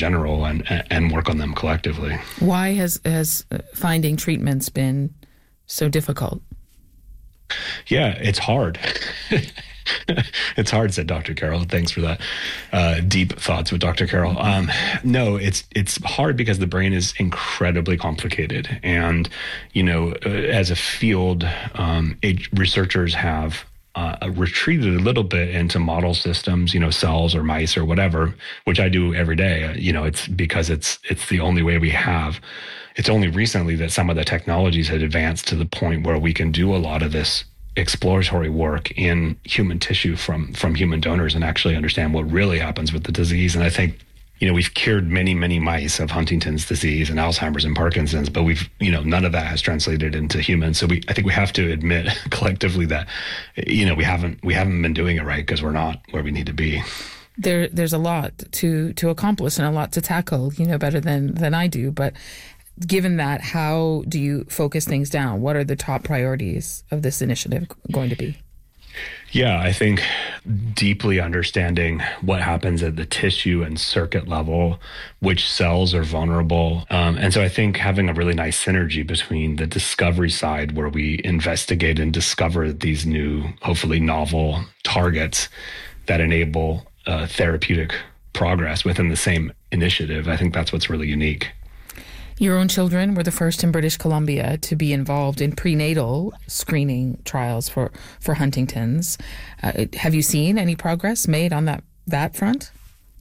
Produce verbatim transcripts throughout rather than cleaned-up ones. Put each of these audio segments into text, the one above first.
general and and work on them collectively. Why has has finding treatments been so difficult? Yeah, it's hard. It's hard, said Doctor Carroll. Thanks for that uh, deep thoughts with Doctor Carroll. Um, no, it's it's hard because the brain is incredibly complicated. And, you know, uh, as a field, um, it, researchers have uh, retreated a little bit into model systems, you know, cells or mice or whatever, which I do every day. Uh, you know, it's because it's it's the only way we have. It's only recently that some of the technologies had advanced to the point where we can do a lot of this exploratory work in human tissue from from human donors and actually understand what really happens with the disease. And I think, you know, we've cured many, many mice of Huntington's disease and Alzheimer's and Parkinson's, but we've, you know, none of that has translated into humans. So we, I think we have to admit collectively that, you know, we haven't we haven't been doing it right because we're not where we need to be. There, there's a lot to to accomplish and a lot to tackle. You know better than than I do, but. Given that, how do you focus things down? What are the top priorities of this initiative going to be? Yeah, I think deeply understanding what happens at the tissue and circuit level, which cells are vulnerable. Um, and so I think having a really nice synergy between the discovery side, where we investigate and discover these new, hopefully novel targets that enable uh, therapeutic progress within the same initiative. I think that's what's really unique. Your own children were the first in British Columbia to be involved in prenatal screening trials for, for Huntington's. Uh, have you seen any progress made on that, that front?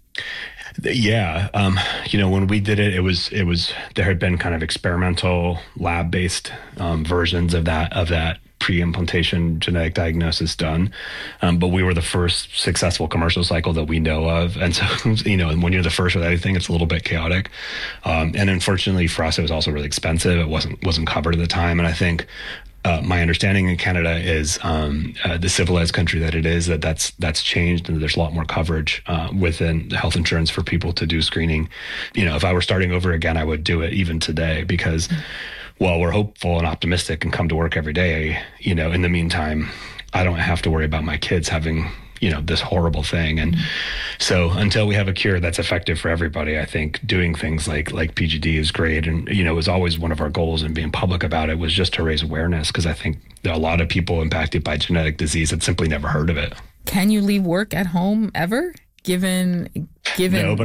Yeah. Um, you know, when we did it, it was, it was, there had been kind of experimental lab-based um, versions of that, of that pre-implantation genetic diagnosis done. Um, but we were the first successful commercial cycle that we know of. And so, you know, when you're the first with anything, it's a little bit chaotic. Um, and unfortunately for us, it was also really expensive. It wasn't, wasn't covered at the time. And I think uh, my understanding in Canada is um, uh, the civilized country that it is, that that's, that's changed and there's a lot more coverage uh, within the health insurance for people to do screening. You know, if I were starting over again, I would do it even today because mm-hmm. While we're hopeful and optimistic and come to work every day, you know, in the meantime, I don't have to worry about my kids having, you know, this horrible thing. And mm-hmm. so until we have a cure that's effective for everybody, I think doing things like like P G D is great. And, you know, it was always one of our goals, and being public about it was just to raise awareness, because I think there are a lot of people impacted by genetic disease that simply never heard of it. Can you leave work at home ever? Given, given, no, but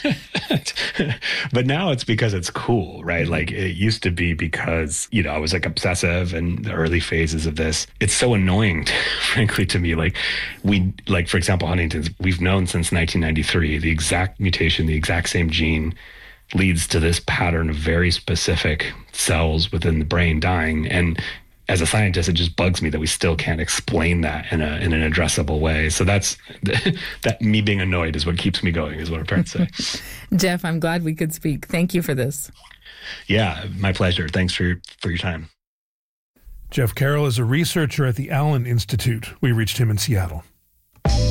I, but now it's because it's cool, right? Like it used to be because, you know, I was like obsessive in the early phases of this. It's so annoying, frankly, to me. Like we, like for example, Huntington's, we've known since nineteen ninety-three, the exact mutation, the exact same gene leads to this pattern of very specific cells within the brain dying. And as a scientist, it just bugs me that we still can't explain that in a in an addressable way. So that's that me being annoyed is what keeps me going, is what I'm trying to say. Jeff, I'm glad we could speak. Thank you for this. Yeah, my pleasure. Thanks for your, for your time. Jeff Carroll is a researcher at the Allen Institute. We reached him in Seattle.